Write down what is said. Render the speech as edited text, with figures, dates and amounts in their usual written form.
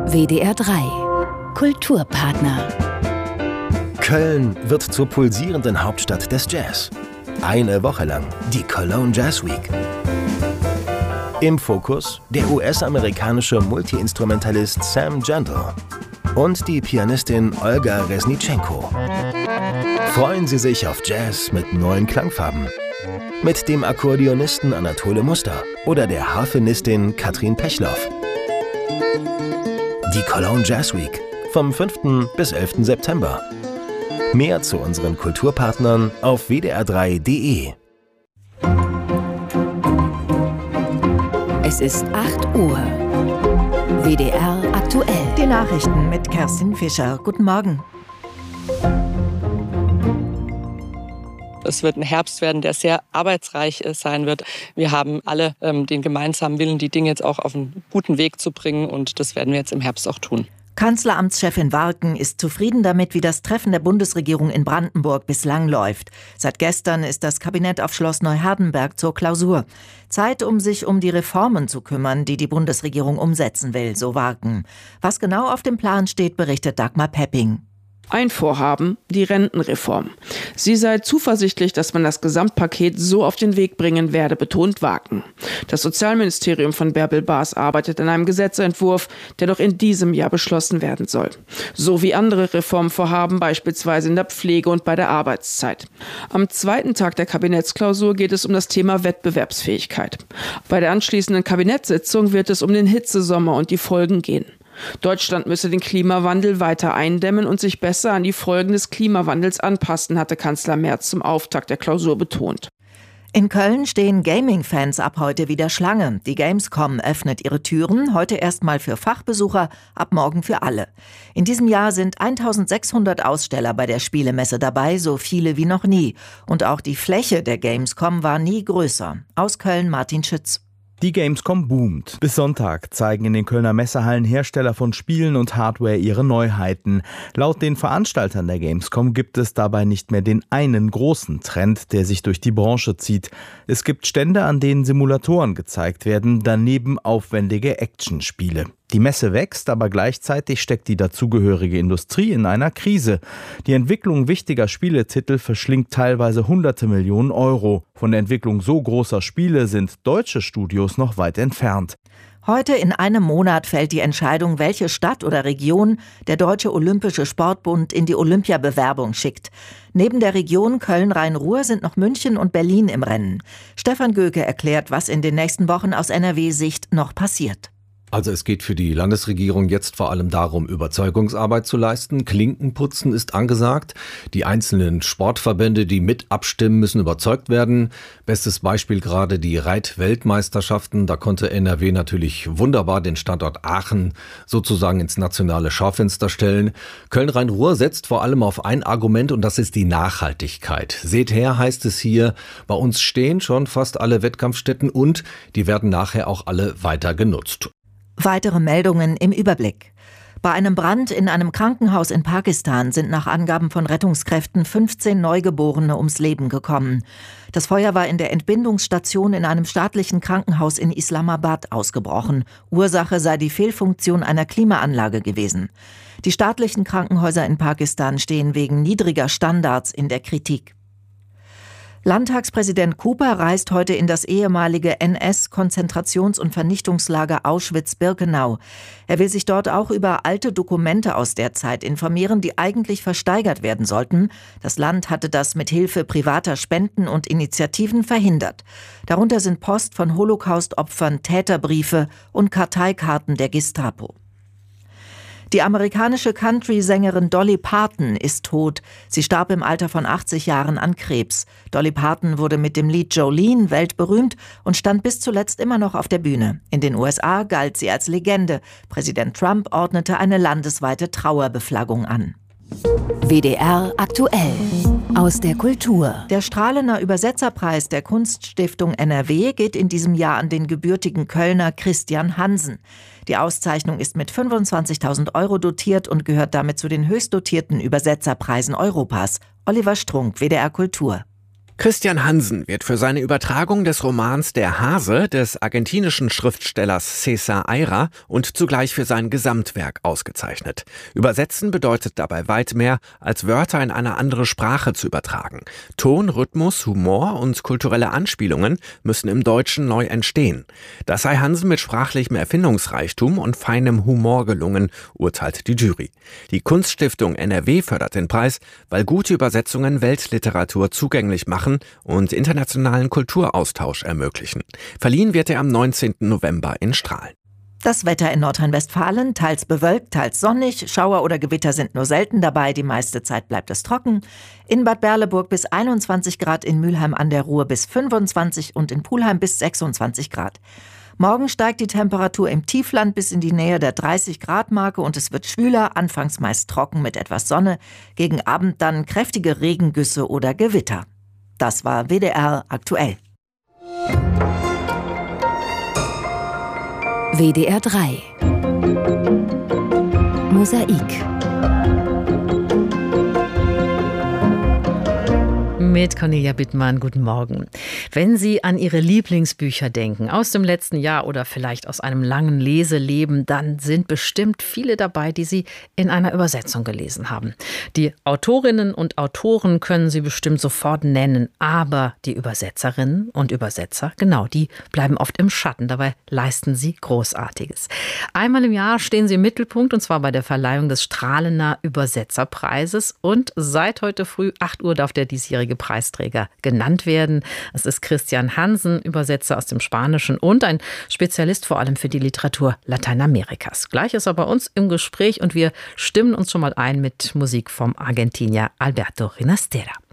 WDR 3 Kulturpartner. Köln wird zur pulsierenden Hauptstadt des Jazz. Eine Woche lang die Cologne Jazz Week. Im Fokus der US-amerikanische Multiinstrumentalist Sam Gentle und die Pianistin Olga Resnitschenko. Freuen Sie sich auf Jazz mit neuen Klangfarben. Mit dem Akkordeonisten Anatole Muster oder der Harfenistin Katrin Pechloff. Die Cologne Jazz Week vom 5. bis 11. September. Mehr zu unseren Kulturpartnern auf wdr3.de. Es ist 8 Uhr. WDR aktuell. Die Nachrichten mit Kerstin Fischer. Guten Morgen. Es wird ein Herbst werden, der sehr arbeitsreich sein wird. Wir haben alle den gemeinsamen Willen, die Dinge jetzt auch auf einen guten Weg zu bringen. Und das werden wir jetzt im Herbst auch tun. Kanzleramtschefin Warken ist zufrieden damit, wie das Treffen der Bundesregierung in Brandenburg bislang läuft. Seit gestern ist das Kabinett auf Schloss Neuhardenberg zur Klausur. Zeit, um sich um die Reformen zu kümmern, die die Bundesregierung umsetzen will, so Warken. Was genau auf dem Plan steht, berichtet Dagmar Pepping. Ein Vorhaben, die Rentenreform. Sie sei zuversichtlich, dass man das Gesamtpaket so auf den Weg bringen werde, betont Warken. Das Sozialministerium von Bärbel Baas arbeitet an einem Gesetzentwurf, der noch in diesem Jahr beschlossen werden soll. So wie andere Reformvorhaben, beispielsweise in der Pflege und bei der Arbeitszeit. Am zweiten Tag der Kabinettsklausur geht es um das Thema Wettbewerbsfähigkeit. Bei der anschließenden Kabinettssitzung wird es um den Hitzesommer und die Folgen gehen. Deutschland müsse den Klimawandel weiter eindämmen und sich besser an die Folgen des Klimawandels anpassen, hatte Kanzler Merz zum Auftakt der Klausur betont. In Köln stehen Gaming-Fans ab heute wieder Schlange. Die Gamescom öffnet ihre Türen, heute erstmal für Fachbesucher, ab morgen für alle. In diesem Jahr sind 1600 Aussteller bei der Spielemesse dabei, so viele wie noch nie. Und auch die Fläche der Gamescom war nie größer. Aus Köln Martin Schütz. Die Gamescom boomt. Bis Sonntag zeigen in den Kölner Messehallen Hersteller von Spielen und Hardware ihre Neuheiten. Laut den Veranstaltern der Gamescom gibt es dabei nicht mehr den einen großen Trend, der sich durch die Branche zieht. Es gibt Stände, an denen Simulatoren gezeigt werden, daneben aufwendige Actionspiele. Die Messe wächst, aber gleichzeitig steckt die dazugehörige Industrie in einer Krise. Die Entwicklung wichtiger Spieletitel verschlingt teilweise hunderte Millionen Euro. Von der Entwicklung so großer Spiele sind deutsche Studios noch weit entfernt. Heute in einem Monat fällt die Entscheidung, welche Stadt oder Region der Deutsche Olympische Sportbund in die Olympiabewerbung schickt. Neben der Region Köln-Rhein-Ruhr sind noch München und Berlin im Rennen. Stefan Göke erklärt, was in den nächsten Wochen aus NRW-Sicht noch passiert. Also es geht für die Landesregierung jetzt vor allem darum, Überzeugungsarbeit zu leisten. Klinkenputzen ist angesagt. Die einzelnen Sportverbände, die mit abstimmen, müssen überzeugt werden. Bestes Beispiel gerade die Reit-Weltmeisterschaften. Da konnte NRW natürlich wunderbar den Standort Aachen sozusagen ins nationale Schaufenster stellen. Köln-Rhein-Ruhr setzt vor allem auf ein Argument und das ist die Nachhaltigkeit. Seht her, heißt es hier, bei uns stehen schon fast alle Wettkampfstätten und die werden nachher auch alle weiter genutzt. Weitere Meldungen im Überblick. Bei einem Brand in einem Krankenhaus in Pakistan sind nach Angaben von Rettungskräften 15 Neugeborene ums Leben gekommen. Das Feuer war in der Entbindungsstation in einem staatlichen Krankenhaus in Islamabad ausgebrochen. Ursache sei die Fehlfunktion einer Klimaanlage gewesen. Die staatlichen Krankenhäuser in Pakistan stehen wegen niedriger Standards in der Kritik. Landtagspräsident Cooper reist heute in das ehemalige NS-Konzentrations- und Vernichtungslager Auschwitz-Birkenau. Er will sich dort auch über alte Dokumente aus der Zeit informieren, die eigentlich versteigert werden sollten. Das Land hatte das mit Hilfe privater Spenden und Initiativen verhindert. Darunter sind Post von Holocaust-Opfern, Täterbriefe und Karteikarten der Gestapo. Die amerikanische Country-Sängerin Dolly Parton ist tot. Sie starb im Alter von 80 Jahren an Krebs. Dolly Parton wurde mit dem Lied Jolene weltberühmt und stand bis zuletzt immer noch auf der Bühne. In den USA galt sie als Legende. Präsident Trump ordnete eine landesweite Trauerbeflaggung an. WDR aktuell. Aus der Kultur. Der Strahlener Übersetzerpreis der Kunststiftung NRW geht in diesem Jahr an den gebürtigen Kölner Christian Hansen. Die Auszeichnung ist mit 25.000 € dotiert und gehört damit zu den höchst dotierten Übersetzerpreisen Europas. Oliver Strunk, WDR Kultur. Christian Hansen wird für seine Übertragung des Romans Der Hase des argentinischen Schriftstellers César Aira und zugleich für sein Gesamtwerk ausgezeichnet. Übersetzen bedeutet dabei weit mehr, als Wörter in eine andere Sprache zu übertragen. Ton, Rhythmus, Humor und kulturelle Anspielungen müssen im Deutschen neu entstehen. Das sei Hansen mit sprachlichem Erfindungsreichtum und feinem Humor gelungen, urteilt die Jury. Die Kunststiftung NRW fördert den Preis, weil gute Übersetzungen Weltliteratur zugänglich machen und internationalen Kulturaustausch ermöglichen. Verliehen wird er am 19. November in Strahlen. Das Wetter in Nordrhein-Westfalen, teils bewölkt, teils sonnig. Schauer oder Gewitter sind nur selten dabei. Die meiste Zeit bleibt es trocken. In Bad Berleburg bis 21 Grad, in Mülheim an der Ruhr bis 25 und in Pulheim bis 26 Grad. Morgen steigt die Temperatur im Tiefland bis in die Nähe der 30-Grad-Marke und es wird schwüler, anfangs meist trocken mit etwas Sonne. Gegen Abend dann kräftige Regengüsse oder Gewitter. Das war WDR aktuell. WDR 3 Mosaik mit Cornelia Bittmann, guten Morgen. Wenn Sie an Ihre Lieblingsbücher denken, aus dem letzten Jahr oder vielleicht aus einem langen Leseleben, dann sind bestimmt viele dabei, die Sie in einer Übersetzung gelesen haben. Die Autorinnen und Autoren können Sie bestimmt sofort nennen, aber die Übersetzerinnen und Übersetzer, genau, die bleiben oft im Schatten. Dabei leisten sie Großartiges. Einmal im Jahr stehen sie im Mittelpunkt, und zwar bei der Verleihung des Strahlener Übersetzerpreises. Und seit heute früh 8 Uhr darf der diesjährige Preisträger genannt werden. Es ist Christian Hansen, Übersetzer aus dem Spanischen und ein Spezialist vor allem für die Literatur Lateinamerikas. Gleich ist er bei uns im Gespräch und wir stimmen uns schon mal ein mit Musik vom Argentinier Alberto Ginastera.